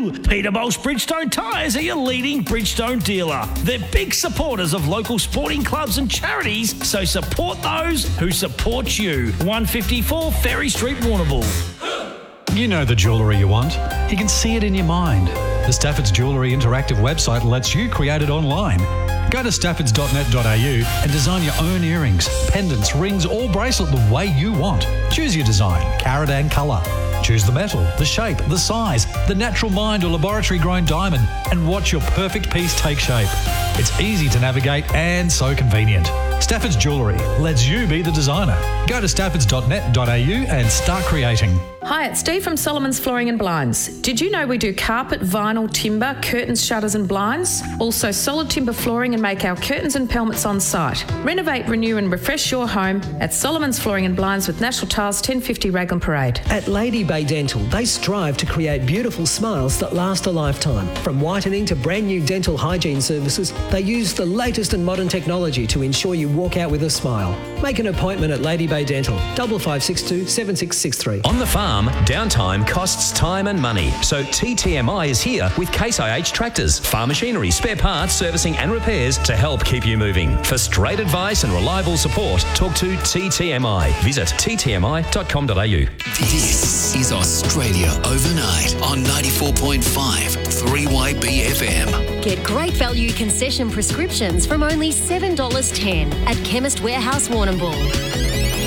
Peterbolt's Bridgestone tyres are your leading Bridgestone dealer. They're big supporters of local sporting clubs and charities, so support those who support you. 154 Ferry Street, Warrnambool. You know the jewellery you want. You can see it in your mind. The Stafford's Jewellery interactive website lets you create it online. Go to staffords.net.au and design your own earrings, pendants, rings or bracelet the way you want. Choose your design, carat and colour. Choose the metal, the shape, the size, the natural mined or laboratory-grown diamond, and watch your perfect piece take shape. It's easy to navigate and so convenient. Stafford's Jewellery lets you be the designer. Go to staffords.net.au and start creating. Hi, it's Steve from Solomon's Flooring and Blinds. Did you know we do carpet, vinyl, timber, curtains, shutters and blinds? Also solid timber flooring and make our curtains and pelmets on site. Renovate, renew and refresh your home at Solomon's Flooring and Blinds with National Tiles 1050 Raglan Parade. At Lady Bay Dental, they strive to create beautiful smiles that last a lifetime. From whitening to brand new dental hygiene services, they use the latest and modern technology to ensure you walk out with a smile. Make an appointment at Lady Bay Dental, 5562 7663. On the farm, downtime costs time and money. So TTMI is here with Case IH tractors, farm machinery, spare parts, servicing and repairs to help keep you moving. For straight advice and reliable support, talk to TTMI. Visit ttmi.com.au. This is Australia Overnight on 94.5 3YB FM. Get great value concession prescriptions from only $7.10 at Chemist Warehouse, Warrnambool.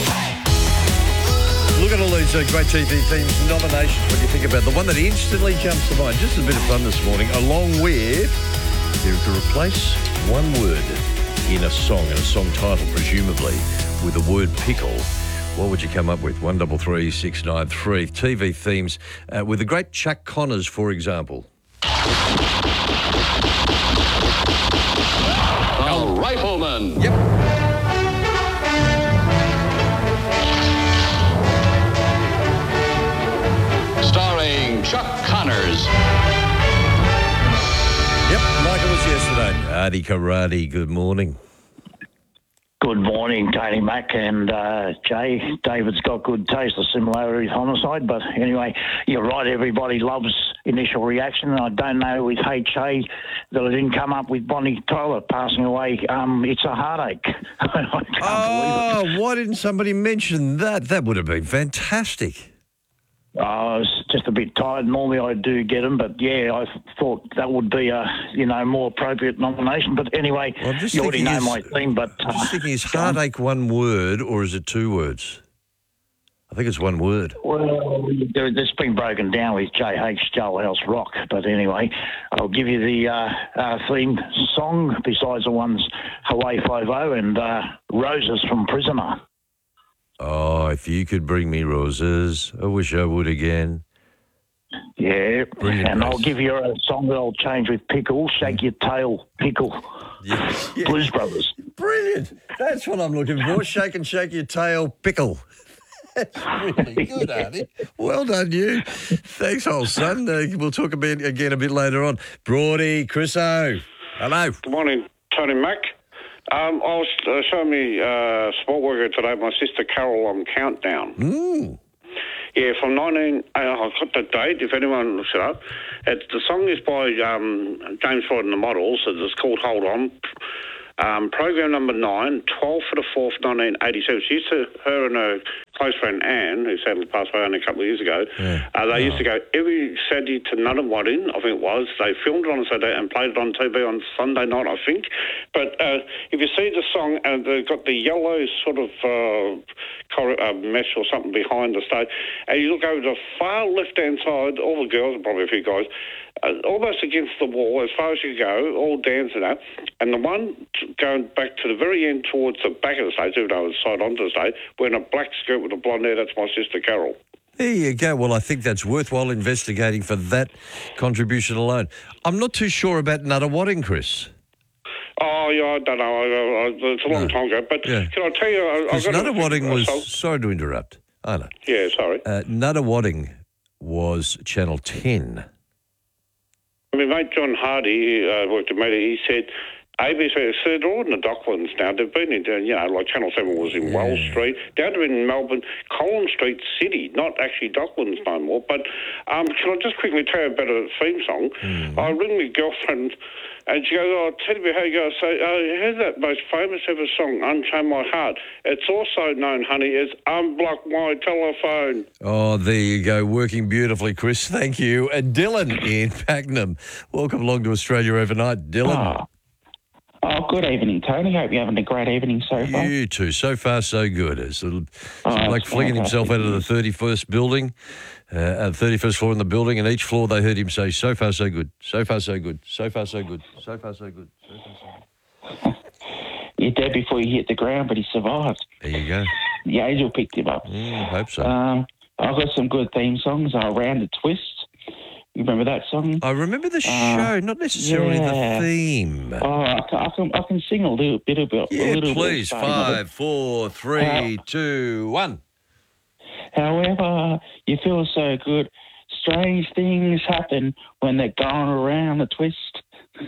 Look at all these great TV themes nominations when you think about it. The one that instantly jumps to mind, just a bit of fun this morning, along with, if you could replace one word in a song title presumably, with the word pickle, what would you come up with? 133693. TV themes with the great Chuck Connors, for example. The Rifleman. Yep. Starring Chuck Connors. Yep, like it was yesterday. Artie Karate, good morning. Good morning, Tony Mack and Jay. David's got good taste, a similarity with Homicide, but anyway, you're right, everybody loves Initial Reaction. I don't know with HA that it didn't come up with Bonnie Tyler passing away. It's a heartache. I can't believe it. Why didn't somebody mention that? That would have been fantastic. I was just a bit tired. Normally I do get them, but yeah, I thought that would be a more appropriate nomination. But anyway, you already know my theme. But I'm just thinking, is heartache one word or is it two words? I think it's one word. Well, it's been broken down with J.H. Jailhouse Rock. But anyway, I'll give you the theme song besides the ones Hawaii 5-0 and Roses from Prisoner. Oh, if you could bring me roses, I wish I would again. Yeah, Brilliant, and Chris. I'll give you a song that I'll change with Pickle, Shake Your Tail, Pickle. Yes. Blues Brothers. Brilliant. That's what I'm looking for. Shake and shake your tail, pickle. That's really good, Artie. Well done, you. Thanks, old son. We'll talk about again a bit later on. Broady, Chriso. Hello. Good morning, Tony Mack. I was showing me sport worker today, my sister Carol on Countdown. Yeah, from 19... I've got the date, if anyone looks it up. The song is by James Floyd and the Models. It's called Hold On. Program number 9, 12 for the 4th, 1987. She used to, her and her close friend Anne, who sadly passed away only a couple of years ago, they used to go every Saturday to Nunawading, I think it was. They filmed it on a Saturday and played it on TV on Sunday night, I think. But if you see the song, and they've got the yellow sort of mesh or something behind the stage, and you look over the far left-hand side, all the girls, probably a few guys, almost against the wall, as far as you go, all dancing up. And the one going back to the very end towards the back of the stage, even though it was side onto the stage, wearing a black skirt with a blonde hair, that's my sister Carol. There you go. Well, I think that's worthwhile investigating for that contribution alone. I'm not too sure about Nunawading, Chris. Oh, yeah, I don't know. It's a long time ago. But can I tell you... Because Nunawading was... Sorry to interrupt. I know. Yeah, sorry. Nunawading was Channel 10. I mean, mate John Hardy worked at Media. He said ABC, so they're all in the Docklands now. They've been in, like Channel 7 was in Wells Street. Down to in Melbourne, Collins Street City, not actually Docklands no more. But can I just quickly tell you about a theme song? I ring my girlfriend and she goes, oh, tell me how you go. So, here's that most famous ever song, Unchain My Heart. It's also known, honey, as Unblock My Telephone. Oh, there you go. Working beautifully, Chris. Thank you. And Dylan in Pakenham. Welcome along to Australia Overnight. Dylan. Oh, good evening, Tony. Hope you're having a great evening so far. You too. So far, so good. It's a bloke flinging himself out of the 31st building, 31st floor in the building, and each floor they heard him say, so far, so good. So far, so good. So far, so good. So far, so good. So far, so good. You're dead before you hit the ground, but he survived. There you go. The angel picked him up. Hope so. I've got some good theme songs. Round the Twist. You remember that song? I remember the show, not necessarily the theme. Oh, I can sing a little bit of it. Yeah, please. 5, 4, 3, 2, 1. However, you feel so good. Strange things happen when they're going around the twist.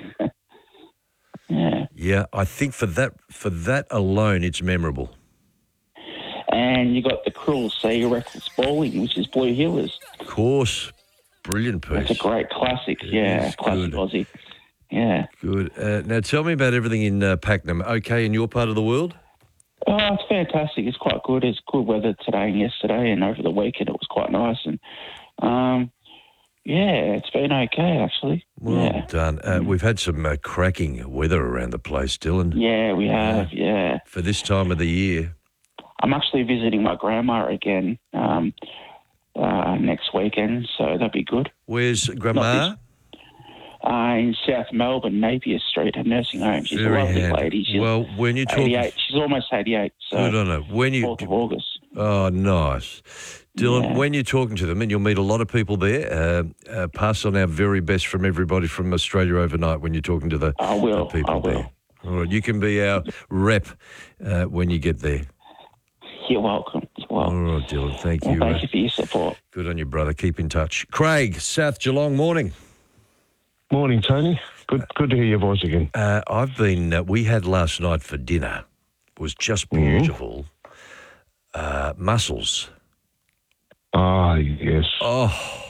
Yeah, I think for that alone, it's memorable. And you got the Cruel Sea Reckless Bowling, which is Blue Heelers. Of course. Brilliant piece. It's a great classic, classic Aussie. Yeah. Good. Now, tell me about everything in Pakenham. Okay, in your part of the world? Oh, it's fantastic. It's quite good. It's good weather today and yesterday, and over the weekend it was quite nice. And, it's been okay, actually. Well done. We've had some cracking weather around the place, Dylan. Yeah, we have, For this time of the year. I'm actually visiting my grandma again next weekend, so that'd be good. Where's Grandma? In South Melbourne, Napier Street, a nursing home. She's Very a lovely handy. lady. She's well, when you talk, 88. She's almost 88. So good on her. When you 4th of August. Oh, nice, Dylan. When you're talking to them, and you'll meet a lot of people there, pass on our very best from everybody from Australia Overnight when you're talking to the people there. All right, you can be our rep when you get there. You're welcome. All right, Dylan. Thank you. Thank you for your support. Good on you, brother. Keep in touch. Craig, South Geelong, morning. Morning, Tony. Good to hear your voice again. We had last night for dinner, was just beautiful, mussels. Ah, yes. Oh.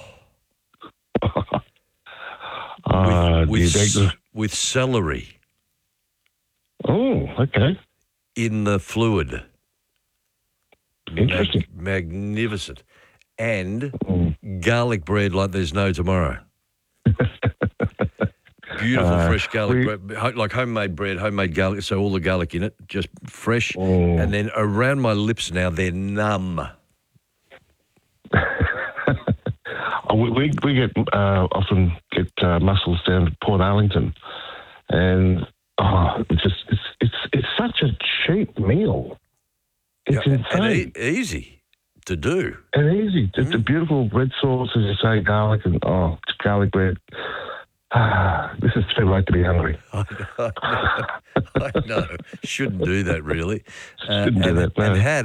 with celery. Oh, okay. In the fluid. Interesting. Magnificent. And garlic bread like there's no tomorrow. Beautiful fresh garlic bread, like homemade bread, homemade garlic, so all the garlic in it, just fresh. And then around my lips now, they're numb. We often get mussels down to Port Arlington, and it's such a cheap meal. It's insane. And easy to do. And easy. It's a beautiful red sauce, as you say, garlic and garlic bread. This is too late to be hungry. I know. Shouldn't do that, really. Shouldn't do that, no. And had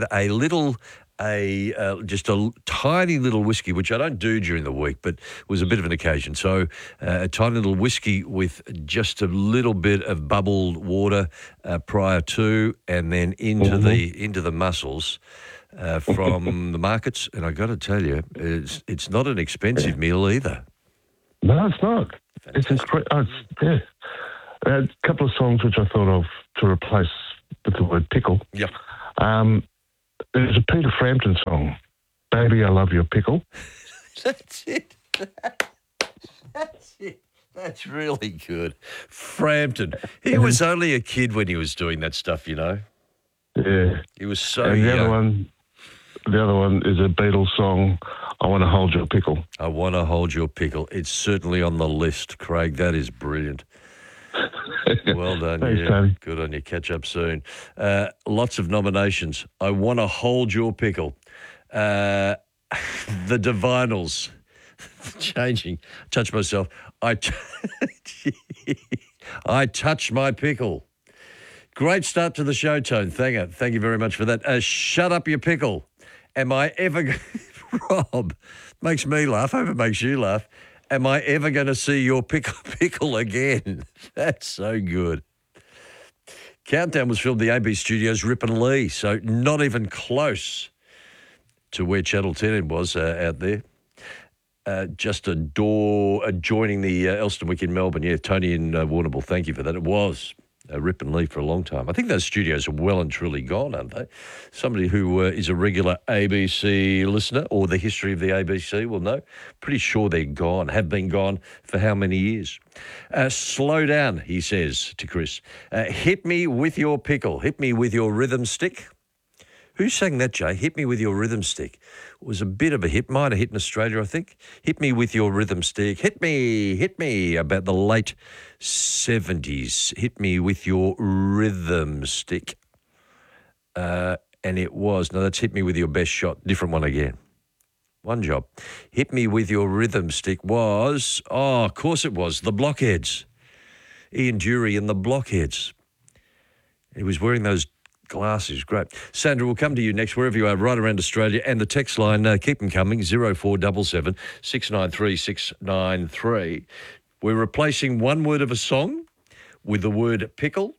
just a tiny little whiskey, which I don't do during the week, but was a bit of an occasion. So a tiny little whiskey with just a little bit of bubbled water prior to, and then into the mussels from the markets. And I got to tell you, it's not an expensive meal either. No, it's not. Fantastic. It's incredible. A couple of songs which I thought of to replace with the word pickle. Yep. There's a Peter Frampton song, Baby, I Love Your Pickle. That's it. That's it. That's really good. Frampton. He was only a kid when he was doing that stuff, you know. Yeah. He was so and young. The other one is a Beatles song, I Want to Hold Your Pickle. I Want to Hold Your Pickle. It's certainly on the list, Craig. That is brilliant. Well done. Thanks, Tony. Good on you. Catch up soon. Lots of nominations. I Want to Hold Your Pickle. The Divinals. Changing. Touch myself. I touch my pickle. Great start to the show, Tone. Thank you very much for that. Shut up your pickle. Am I ever... Rob, makes me laugh. I hope it makes you laugh. Am I ever going to see your pickle again? That's so good. Countdown was filmed at the AB Studios, Ripon Lee, so not even close to where Channel 10 was out there. Just a door adjoining the Elstonwick in Melbourne. Yeah, Tony in Warrnambool, thank you for that. It was Ripon Lee for a long time. I think those studios are well and truly gone, aren't they? Somebody who is a regular ABC listener or the history of the ABC will know. Pretty sure they're gone, have been gone for how many years? Slow down, he says to Chris. Hit me with your pickle. Hit me with your rhythm stick. Who sang that, Jay? Hit me with your rhythm stick. It was a bit of a hit. Might have hit in Australia, I think. Hit me with your rhythm stick. Hit me. About the late 70s. Hit me with your rhythm stick. And it was. No, that's hit me with your best shot. Different one again. One job. Hit me with your rhythm stick was, of course it was, the Blockheads. Ian Dury and the Blockheads. He was wearing those glasses. Great. Sandra, we'll come to you next, wherever you are, right around Australia. And the text line, keep them coming, 0477 693 693. We're replacing one word of a song with the word pickle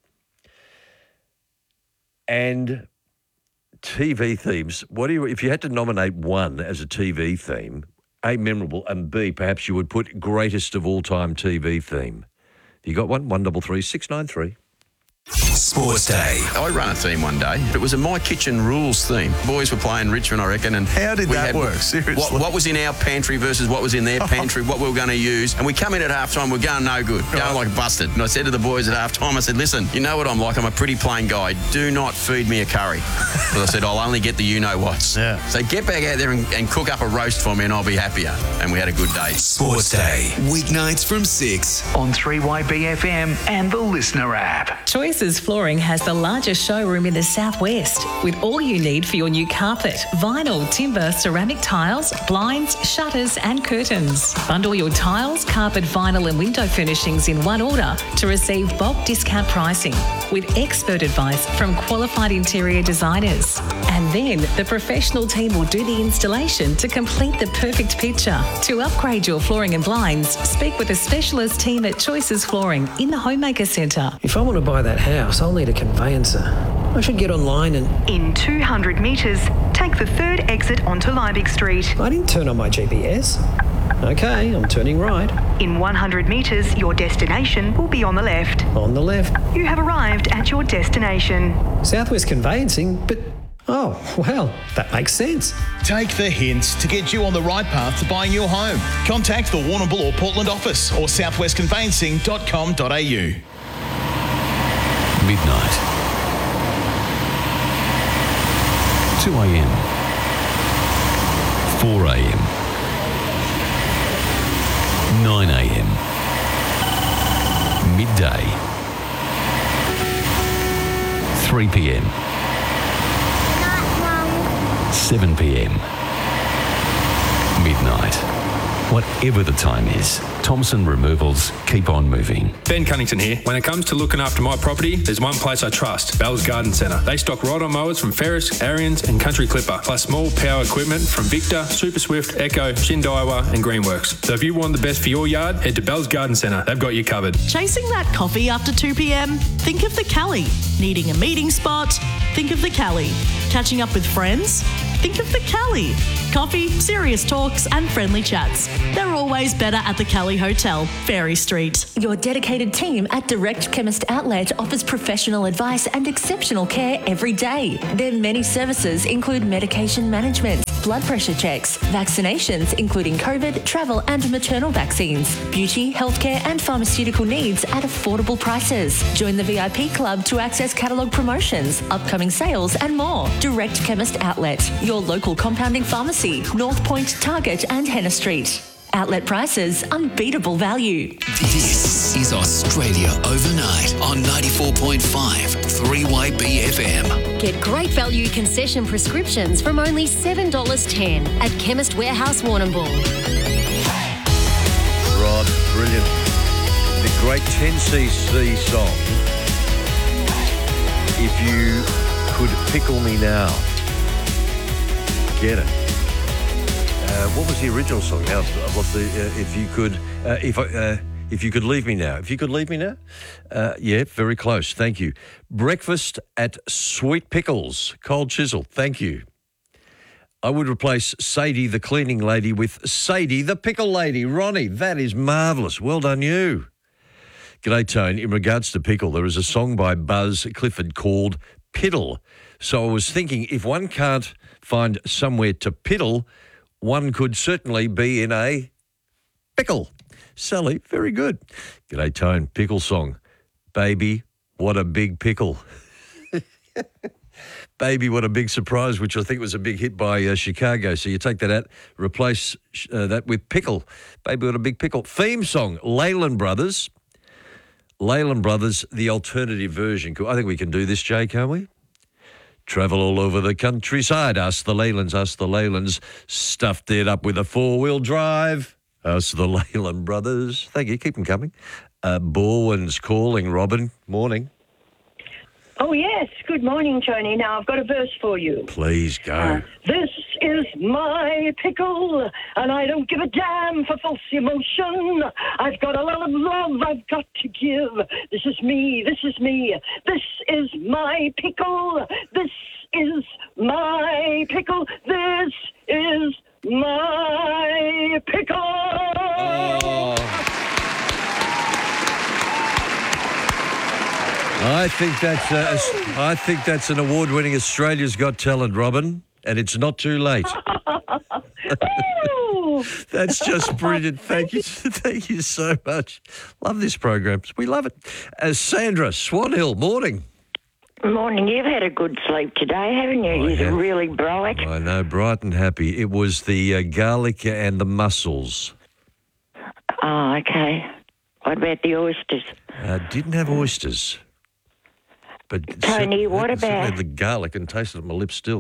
and TV themes. What do you, if you had to nominate one as a TV theme, A, memorable, and B, perhaps you would put greatest of all time TV theme. You got one? 1336 693. Sports Day. I ran a theme one day. It was a My Kitchen Rules theme. Boys were playing Richmond, I reckon. And how did that work? Seriously? What was in our pantry versus what was in their pantry, what we were going to use. And we come in at halftime, we're going no good, going like busted. And I said to the boys at halftime, I said, listen, you know what I'm like? I'm a pretty plain guy. Do not feed me a curry. Because I said, I'll only get the you-know-whats. Yeah. So get back out there and cook up a roast for me and I'll be happier. And we had a good day. Sports Day. Weeknights from 6 on 3YBFM and the Listener app. Choices Flooring has the largest showroom in the southwest with all you need for your new carpet, vinyl, timber, ceramic tiles, blinds, shutters and curtains. Bundle your tiles, carpet, vinyl and window furnishings in one order to receive bulk discount pricing with expert advice from qualified interior designers. And then the professional team will do the installation to complete the perfect picture. To upgrade your flooring and blinds, speak with a specialist team at Choices Flooring in the Homemaker Centre. If I want to buy that house, I'll need a conveyancer. I should get online and... In 200 metres, take the third exit onto Liebig Street. I didn't turn on my GPS. Okay, I'm turning right. In 100 metres, your destination will be on the left. On the left. You have arrived at your destination. Southwest Conveyancing, but... Oh, well, that makes sense. Take the hints to get you on the right path to buying your home. Contact the Warrnambool or Portland office or southwestconveyancing.com.au. Midnight. 2 a.m. 4 a.m. 9 a.m. Midday. 3 p.m. 7 p.m. Midnight. Whatever the time is, Thompson Removals keep on moving. Ben Cunnington here. When it comes to looking after my property, there's one place I trust, Bell's Garden Centre. They stock ride-on mowers from Ferris, Ariens and Country Clipper, plus small power equipment from Victor, Super Swift, Echo, Shindaiwa and Greenworks. So if you want the best for your yard, head to Bell's Garden Centre. They've got you covered. Chasing that coffee after 2 p.m? Think of the Cali. Needing a meeting spot? Think of the Cali. Catching up with friends? Think of the Cali. Coffee, serious talks and friendly chats. They're always better at the Cali Hotel, Ferry Street. Your dedicated team at Direct Chemist Outlet offers professional advice and exceptional care every day. Their many services include medication management, blood pressure checks, vaccinations including COVID, travel and maternal vaccines, beauty, healthcare and pharmaceutical needs at affordable prices. Join the VIP club to access catalogue promotions, upcoming sales and more. Direct Chemist Outlet, your local compounding pharmacy, North Point, Target and Henna Street. Outlet prices, unbeatable value. This is Australia Overnight on 94.5 3YBFM. Get great value concession prescriptions from only $7.10 at Chemist Warehouse Warrnambool. Rod, brilliant. The great 10cc song, If You Could Pickle Me Now. Get it. What was the original song? Now, what's the if you could If you could leave me now. If you could leave me now? Yeah, very close. Thank you. Breakfast at Sweet Pickles. Cold Chisel. Thank you. I would replace Sadie the cleaning lady with Sadie the pickle lady. Ronnie, that is marvellous. Well done you. G'day, Tone. In regards to pickle, there is a song by Buzz Clifford called Piddle. So I was thinking if one can't find somewhere to piddle, one could certainly be in a pickle. Sally, very good. G'day, Tone. Pickle song. Baby, what a big pickle. Baby, what a big surprise, which I think was a big hit by Chicago. So you take that out, replace that with pickle. Baby, what a big pickle. Theme song, Leyland Brothers. Leyland Brothers, the alternative version. I think we can do this, Jay, can't we? Travel all over the countryside. Us the Leylands. Stuffed it up with a four-wheel drive. Us the Leyland Brothers. Thank you. Keep them coming. Bowen's calling, Robin. Morning. Oh, yes. Good morning, Tony. Now, I've got a verse for you. Please go. This is my pickle, and I don't give a damn for false emotion. I've got a lot of love I've got to give. This is me. This is me. This is my pickle. This is my pickle. This is my pickle. Oh. I think that's an award-winning Australia's Got Talent, Robin, and it's not too late. That's just brilliant. Thank you so much. Love this program. We love it. Sandra, Swan Hill, morning. Morning. You've had a good sleep today, haven't you? You're really bright. I know, bright and happy. It was the garlic and the mussels. Oh, okay. What about the oysters? Didn't have oysters. But Tony, what about the garlic and tasted it on my lips still?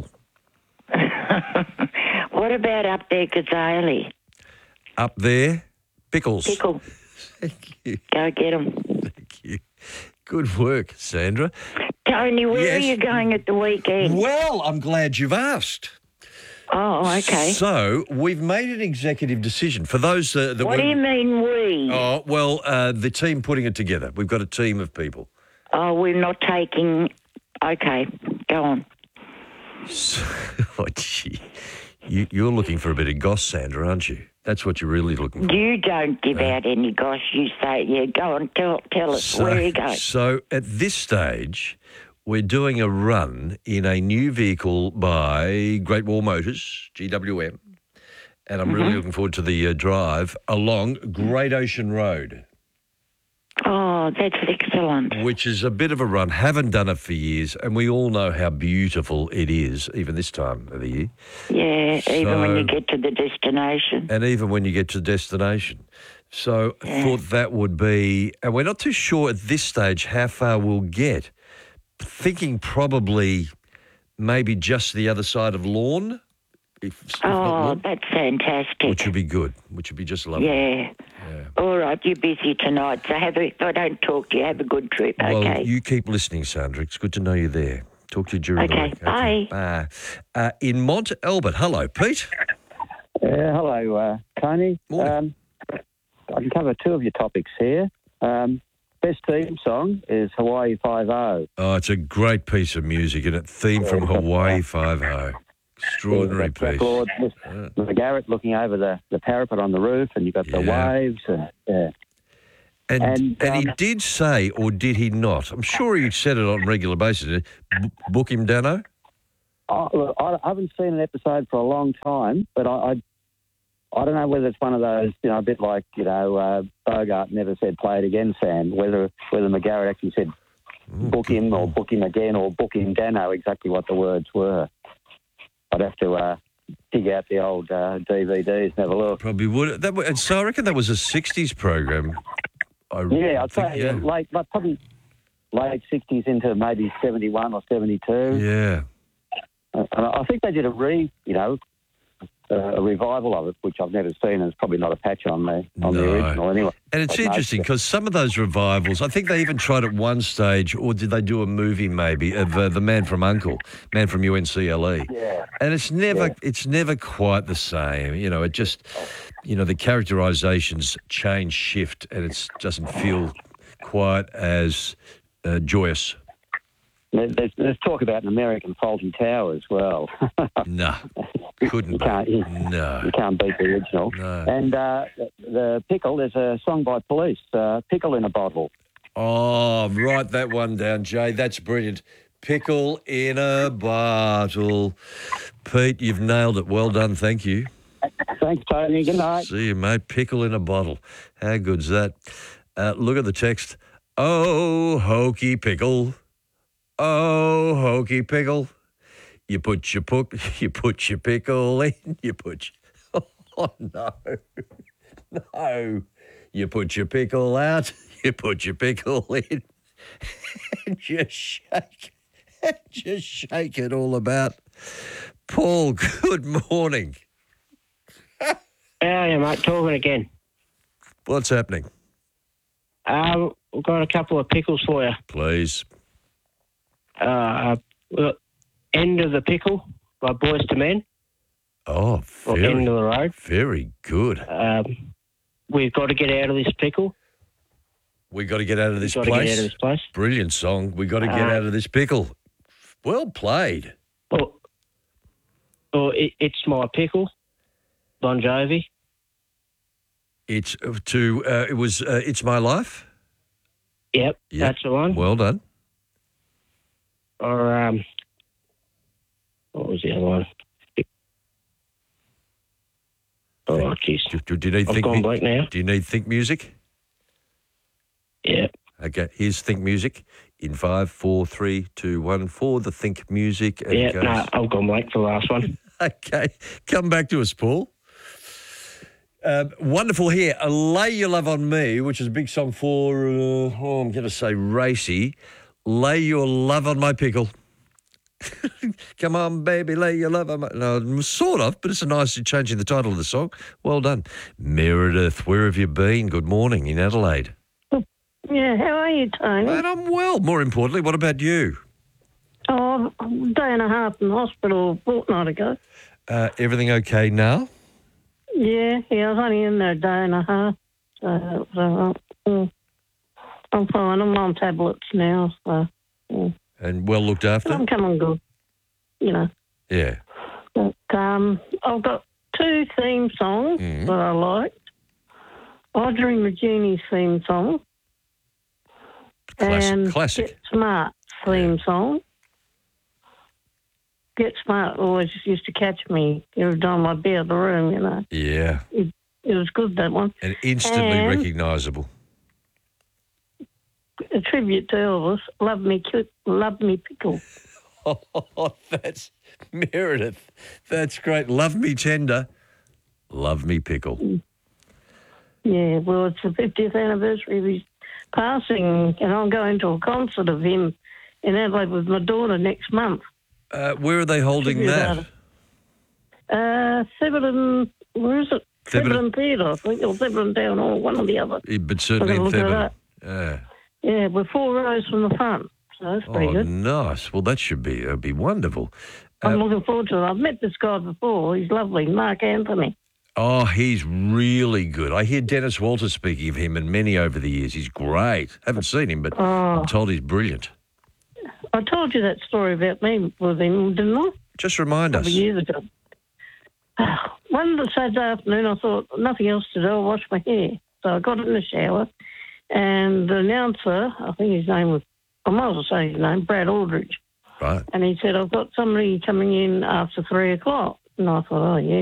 What about up there, Gazali? Up there, pickles. Pickle. Thank you. Go get them. Thank you. Good work, Sandra. Tony, where are you going at the weekend? Well, I'm glad you've asked. Oh, okay. So we've made an executive decision for those that. What do you mean we? Oh well, the team putting it together. We've got a team of people. Oh, we're not taking... Okay, go on. So, gee. You're looking for a bit of goss, Sandra, aren't you? That's what you're really looking for. You don't give out any goss. You say, yeah, go on, tell us where you go. So at this stage, we're doing a run in a new vehicle by Great Wall Motors, GWM, and I'm really looking forward to the drive along Great Ocean Road. Oh, that's excellent. Which is a bit of a run. Haven't done it for years, and we all know how beautiful it is, even this time of the year. Yeah, even when you get to the destination. And even when you get to the destination. So I thought that would be... And we're not too sure at this stage how far we'll get. Thinking probably maybe just the other side of Lorne. If that's fantastic. Which would be good. Which would be just lovely. Yeah. All right, you're busy tonight, so if I don't talk to you, have a good trip, okay? Well, you keep listening, Sandra. It's good to know you're there. Talk to you during the week. Bye. Bye. In Mont Albert. Hello, Pete. Hello, Tony. I can cover two of your topics here. Best theme song is Hawaii 5-0. Oh, it's a great piece of music, and it theme from Hawaii 5-0. Extraordinary piece. Lord McGarrett looking over the parapet on the roof, and you've got the waves. And he did say, or did he not? I'm sure he said it on a regular basis. Book him, Dano? I haven't seen an episode for a long time, but I don't know whether it's one of those, a bit like, Bogart never said play it again, Sam, whether McGarrett actually said book him or book him again or book him Dano, exactly what the words were. I'd have to dig out the old DVDs and have a look. Probably would. And so I reckon that was a 60s program. I'd say probably late 60s into maybe 71 or 72. Yeah. I think they did a revival of it, which I've never seen, and it's probably not a patch on the original anyway. And it's interesting because some of those revivals, I think they even tried at one stage, or did they do a movie maybe of The Man from UNCLE, Man from UNCLE? Yeah. And it's never quite the same. It just the characterizations change, shift, and it doesn't feel quite as joyous. There's talk about an American faulty tower as well. No, couldn't. You can't beat the original. No. And the Pickle, there's a song by Police, Pickle in a Bottle. Oh, write that one down, Jay. That's brilliant. Pickle in a bottle. Pete, you've nailed it. Well done. Thank you. Thanks, Tony. Good night. See you, mate. Pickle in a bottle. How good's that? Look at the text. Oh, hokey pickle. Oh, hokey pickle. You put your pickle in. Oh, no. No. You put your pickle out. You put your pickle in. And just shake it all about. Paul, good morning. How are you, mate? Talking again. What's happening? We've got a couple of pickles for you. Please. End of the Pickle by Boys to Men. Oh, or End of the Road. Very good. We've got to get out of this pickle. We got to get out of this place. Got to get out of this place. Brilliant song. We got to get out of this pickle. Well played. It's My Pickle, Bon Jovi. It's My Life. Yep, that's the one. Well done. Or what was the other one? Oh, jeez. Do you need I've gone blank now. Do you need Think Music? Yeah. Okay, here's Think Music in 5, 4, 3, 2, 1. For the Think Music. And Yeah, no, I've gone blank for the last one. Okay, come back to us, Paul. Wonderful here. Lay Your Love on Me, which is a big song for, I'm going to say racy. Lay Your Love on My Pickle. Come on, baby, lay your love on my... No, sort of, but it's a nice changing the title of the song. Well done. Meredith, where have you been? Good morning in Adelaide. Yeah, how are you, Tony? And I'm well. More importantly, what about you? Oh, a day and a half in hospital a fortnight ago. Everything okay now? Yeah, I was only in there a day and a half. So I'm fine. I'm on tablets now. So, yeah. And well looked after? I'm coming good, Yeah. But I've got two theme songs that I liked. Audrey Magini's theme song. Classic. Get Smart theme song. Get Smart always used to catch me every time I'd be in the room, Yeah. It was good, that one. And instantly recognisable. A tribute to Elvis, Love Me Pickle. Oh, that's Meredith. That's great. Love Me Tender, Love Me Pickle. Yeah, well, it's the 50th anniversary of his passing, and I'm going to a concert of him in Adelaide with my daughter next month. Where are they holding that? Theberton, where is it? Theberton Theatre, I think, or Theberton Town Hall, one or the other. But certainly in Theberton. Yeah, we're 4 rows from the front, so that's pretty good. Nice. Well, that'd be wonderful. I'm looking forward to it. I've met this guy before. He's lovely, Mark Anthony. Oh, he's really good. I hear Dennis Walter speaking of him and many over the years. He's great. Haven't seen him, but I'm told he's brilliant. I told you that story about me with him, didn't I? Just remind us. A couple of years ago. One Saturday afternoon, I thought, nothing else to do, I'll wash my hair. So I got in the shower, and the announcer, I think his name was, I might as well say his name, Brad Aldridge. Right. And he said, I've got somebody coming in after 3 o'clock. And I thought, oh, yeah,